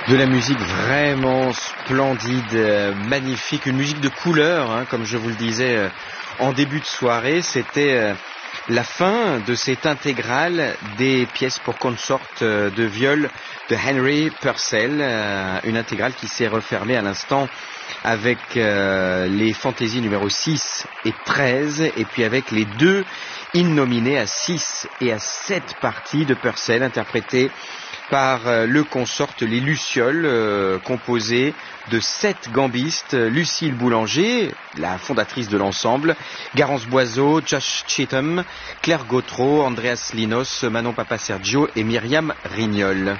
De la musique vraiment splendide, magnifique, une musique de couleur, hein, comme je vous le disais en début de soirée. C'était la fin de cette intégrale des pièces pour consorte de viol de Henry Purcell, une intégrale qui s'est refermée à l'instant avec les fantaisies numéro 6 et 13, et puis avec les deux innominés à 6 et à 7 parties de Purcell, interprétées par le consorte Les Lucioles, composé de 7 gambistes: Lucille Boulanger, la fondatrice de l'ensemble, Garance Boiseau, Josh Cheatham, Claire Gautreau, Andreas Linos, Manon Papasergio et Myriam Rignol.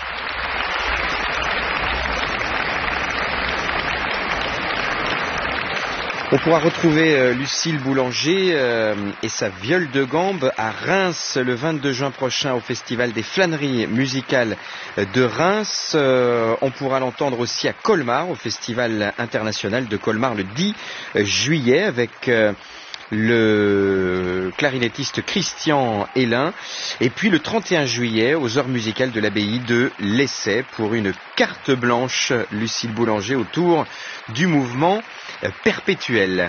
On pourra retrouver Lucille Boulanger et sa viole de gambe à Reims le 22 juin prochain au Festival des Flâneries musicales de Reims. On pourra l'entendre aussi à Colmar, au Festival international de Colmar le 10 juillet avec le clarinettiste Christian Hélin, et puis le 31 juillet aux Heures musicales de l'abbaye de l'Essai pour une carte blanche, Lucille Boulanger, autour du mouvement perpétuel.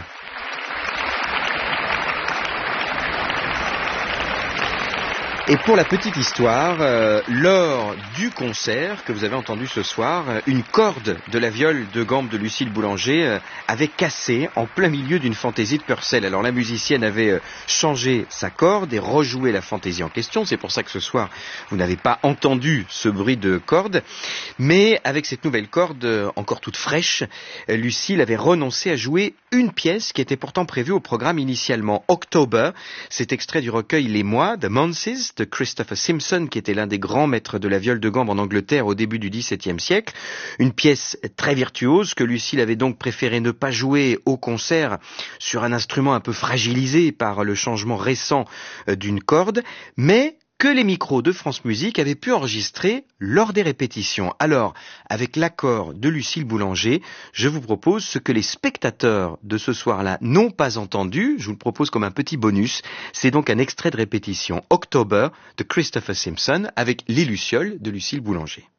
Et pour la petite histoire, lors du concert que vous avez entendu ce soir, une corde de la viole de gambe de Lucille Boulanger avait cassé en plein milieu d'une fantaisie de Purcell. Alors la musicienne avait changé sa corde et rejoué la fantaisie en question. C'est pour ça que ce soir, vous n'avez pas entendu ce bruit de corde. Mais avec cette nouvelle corde encore toute fraîche, Lucille avait renoncé à jouer une pièce qui était pourtant prévue au programme initialement. October, c'est extrait du recueil Les Mois de Manses de Christopher Simpson, qui était l'un des grands maîtres de la viole de gambe en Angleterre au début du XVIIe siècle. Une pièce très virtuose que Lucille avait donc préféré ne pas jouer au concert sur un instrument un peu fragilisé par le changement récent d'une corde, mais que les micros de France Musique avaient pu enregistrer lors des répétitions. Alors, avec l'accord de Lucille Boulanger, je vous propose ce que les spectateurs de ce soir-là n'ont pas entendu. Je vous le propose comme un petit bonus. C'est donc un extrait de répétition October de Christopher Simpson avec Les Lucioles de Lucille Boulanger.